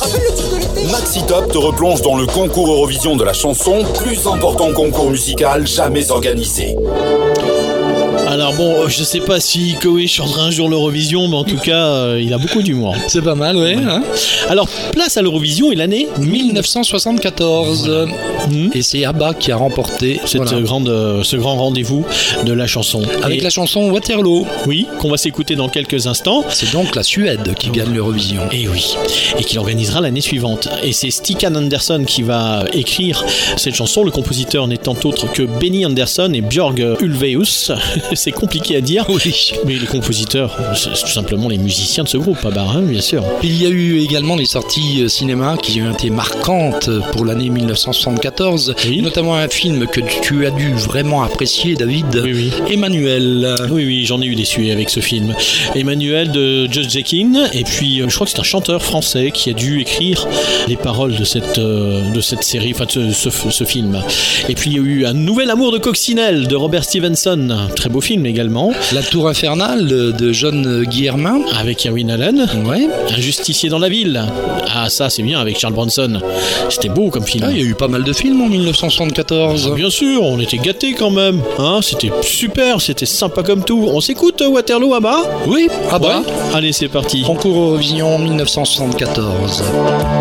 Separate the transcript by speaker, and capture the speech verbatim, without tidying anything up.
Speaker 1: rappelles le titre de l'été?
Speaker 2: Maxi Top te replonge dans le concours Eurovision de la chanson, plus important concours musical jamais organisé.
Speaker 3: Alors bon, je sais pas si Koé chantera un jour l'Eurovision, mais en tout cas, euh, il a beaucoup d'humour.
Speaker 4: C'est pas mal, ouais.
Speaker 3: ouais.
Speaker 4: Hein.
Speaker 3: Alors, place à l'Eurovision et l'année
Speaker 4: dix-neuf cent soixante-quatorze. Voilà. Mmh. Et c'est ABBA qui a remporté
Speaker 3: cette voilà. grande, euh, ce grand rendez-vous de la chanson.
Speaker 4: Avec
Speaker 3: et...
Speaker 4: la chanson Waterloo.
Speaker 3: Oui, qu'on va s'écouter dans quelques instants.
Speaker 4: C'est donc la Suède qui gagne l'Eurovision.
Speaker 3: Et oui, et qui l'organisera l'année suivante. Et c'est Stikan Andersson qui va écrire cette chanson, le compositeur n'étant autre que Benny Andersson et Björg Ulvaeus. C'est compliqué à dire,
Speaker 4: oui.
Speaker 3: Mais les compositeurs, c'est tout simplement les musiciens de ce groupe, ABBA, hein, bien sûr.
Speaker 4: Il y a eu également des sorties cinéma qui ont été marquantes pour l'année dix-neuf cent soixante-quatorze, oui. Notamment un film que tu as dû vraiment apprécier, David,
Speaker 3: oui, oui.
Speaker 4: Emmanuel.
Speaker 3: Oui, oui, j'en ai eu des suées avec ce film. Emmanuel de Just Jekin, et puis je crois que c'est un chanteur français qui a dû écrire les paroles de cette, de cette série, enfin de ce, ce, ce film. Et puis il y a eu Un nouvel amour de Coccinelle de Robert Stevenson, très beau film également.
Speaker 4: La Tour infernale de John Guillermin
Speaker 3: avec Irwin Allen.
Speaker 4: Ouais.
Speaker 3: Un justicier dans la ville. Ah, ça c'est bien, avec Charles Bronson. C'était beau comme film.
Speaker 4: Ah, il y a eu pas mal de films en dix-neuf cent soixante-quatorze.
Speaker 3: Ah, bien sûr, on était gâtés quand même. Hein, c'était super, c'était sympa comme tout. On s'écoute Waterloo, ABBA?
Speaker 4: Oui, ABBA.
Speaker 3: Ouais. Allez, c'est parti.
Speaker 4: Concours Eurovision dix-neuf cent soixante-quatorze.